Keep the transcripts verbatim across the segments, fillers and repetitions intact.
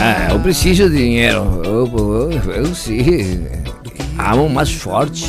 Ah, eu preciso de dinheiro. Eu, eu, eu sim. Amo mais forte.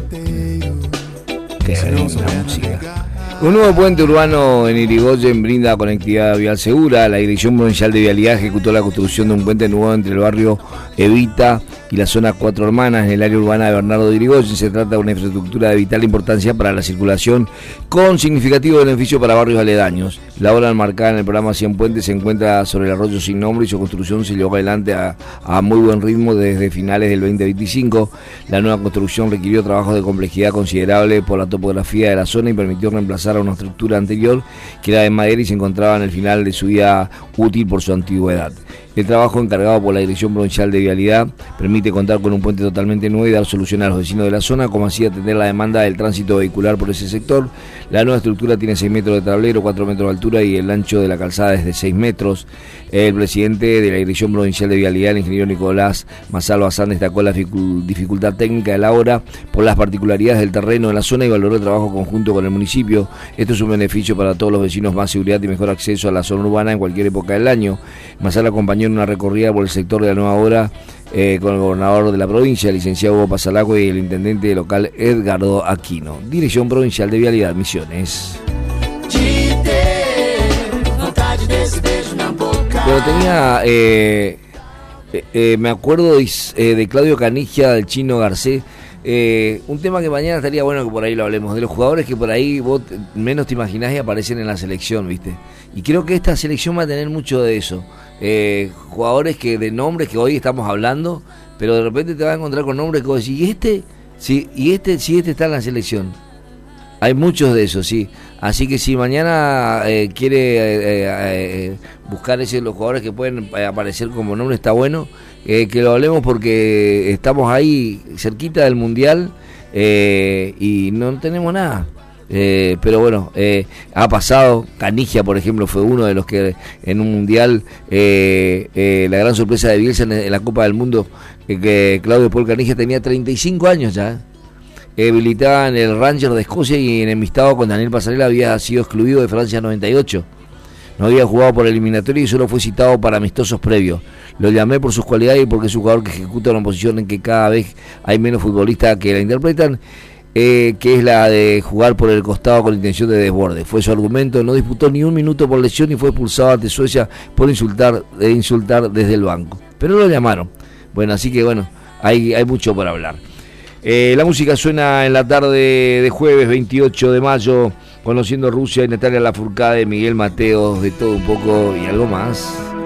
Que es la música. Un nuevo puente urbano en Irigoyen brinda conectividad vial segura. La Dirección Provincial de Vialidad ejecutó la construcción de un puente nuevo entre el barrio Evita y la zona Cuatro Hermanas en el área urbana de Bernardo de Irigoyen. Se trata de una infraestructura de vital importancia para la circulación con significativo beneficio para barrios aledaños. La obra enmarcada en el programa cien Puentes se encuentra sobre el arroyo sin nombre y su construcción se llevó adelante a, a muy buen ritmo desde finales del veinte veinticinco. La nueva construcción requirió trabajos de complejidad considerable por la topografía de la zona y permitió reemplazar a una estructura anterior que era de madera y se encontraba en el final de su vida útil por su antigüedad. El trabajo encargado por la Dirección Provincial de Vialidad permite contar con un puente totalmente nuevo y dar solución a los vecinos de la zona, como así atender la demanda del tránsito vehicular por ese sector. La nueva estructura tiene seis metros de tablero, cuatro metros de altura y el ancho de la calzada es de seis metros. El presidente de la Dirección Provincial de Vialidad, el ingeniero Nicolás Mazal Bazán, destacó la dificultad técnica de la obra por las particularidades del terreno de la zona y valoró el trabajo conjunto con el municipio. Esto es un beneficio para todos los vecinos, más seguridad y mejor acceso a la zona urbana en cualquier época del año. Mazal acompañó en una recorrida por el sector de la nueva obra eh, con el gobernador de la provincia, el licenciado Hugo Pasalaco, y el intendente local Edgardo Aquino. Dirección Provincial de Vialidad, Misiones. Pero tenía, eh, eh, eh, me acuerdo de, eh, de Claudio Canigia, del Chino Garcés, eh, un tema que mañana estaría bueno que por ahí lo hablemos, de los jugadores que por ahí vos menos te imaginás y aparecen en la selección, ¿viste? Y creo que esta selección va a tener mucho de eso. Eh, jugadores que de nombres que hoy estamos hablando, pero de repente te vas a encontrar con nombres que vos decís, ¿y este? Sí, y este, sí, este está en la selección. Hay muchos de esos, sí. Así que si mañana eh, quiere eh, eh, buscar ese, los jugadores que pueden aparecer como nombre, está bueno, eh, que lo hablemos porque estamos ahí cerquita del Mundial eh, y no tenemos nada. Eh, pero bueno, eh, ha pasado. Canigia, por ejemplo, fue uno de los que en un mundial, eh, eh, la gran sorpresa de Bielsa en, en la Copa del Mundo, eh, que Claudio Paul Canigia tenía treinta y cinco años ya, eh, militaba en el Rangers de Escocia y enemistado con Daniel Pasarela había sido excluido de Francia noventa y ocho. No había jugado por eliminatoria y solo fue citado para amistosos previos. Lo llamé por sus cualidades y porque es un jugador que ejecuta una posición en que cada vez hay menos futbolistas que la interpretan. Eh, que es la de jugar por el costado con intención de desborde. Fue su argumento. No disputó ni un minuto por lesión y fue expulsado ante Suecia por insultar, eh, insultar desde el banco. Pero lo llamaron. Bueno, así que bueno, hay, hay mucho por hablar. Eh, la música suena en la tarde de jueves veintiocho de mayo, conociendo Rusia y Natalia Lafourcade, Miguel Mateos, de todo un poco y algo más.